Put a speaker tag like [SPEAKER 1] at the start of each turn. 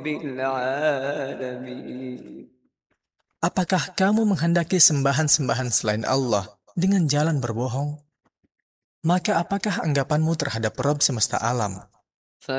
[SPEAKER 1] العالمين.
[SPEAKER 2] Apakah kamu menghendaki sembahan-sembahan selain Allah dengan jalan berbohong? Maka apakah anggapanmu terhadap Rabb semesta alam